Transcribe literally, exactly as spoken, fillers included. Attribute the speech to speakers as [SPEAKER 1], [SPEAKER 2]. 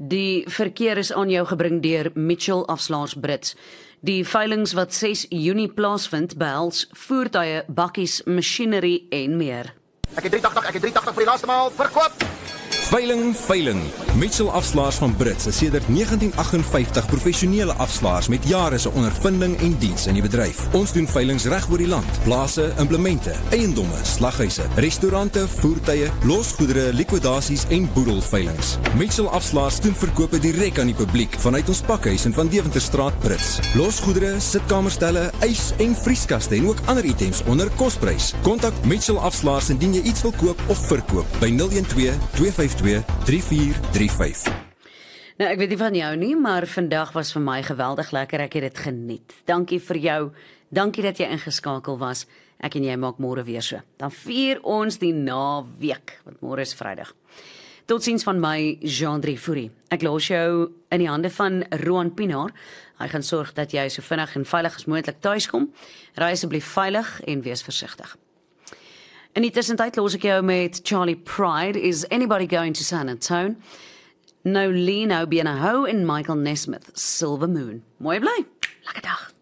[SPEAKER 1] Die verkeer is aan jou gebring deur Mitchell Afslaers Brits. Die veilings wat ses Junie plaasvind, behels voertuie, bakkies, masjinerie en meer.
[SPEAKER 2] Ek het drie agt agt, ek het drie agt agt vir die laaste maal verkoop.
[SPEAKER 3] Veiling, veiling. Mitchell Afslaers van Brits is sedert negentien agt vyf professionele afslaers met jare se ondervinding en diens in die bedryf. Ons doen veilings reg oor die land. Plase, implemente, eiendomme, slaghuise, restaurante, voertuie, losgoedere, likwidasies en boedelveilings. Mitchell Afslaers doen verkope direk aan die publiek vanuit ons pakhuis in Van Deventerstraat Brits. Losgoedere, sitkamerstelle, ys en vrieskaste en ook ander items onder kosprys. Kontak Mitchell Afslaers indien jy iets wil koop of verkoop by nul een twee twee vyf twee drie vier drie vyf.
[SPEAKER 1] Nou, ek weet nie van jou nie, maar vandag was vir my geweldig lekker, ek het dit geniet. Dankie vir jou, dankie dat jy ingeskakel was, ek en jy maak môre weer so. Dan vier ons die naweek, want môre is Vrydag. Totsiens van my, Jean-Drie Fourie. Ek los jou in die hande van Roan Pinaar. Hy gaan sorg dat jy so vinnig en veilig as moontlik tuis kom. Ry asseblief veilig en wees versigtig. In die tussentyd los ek jou met Charlie Pride, Is Anybody Going to San Antone? Nou Leno Benaho en Michael Nesmith, Silver Moon. Mooi bly, lekker dag.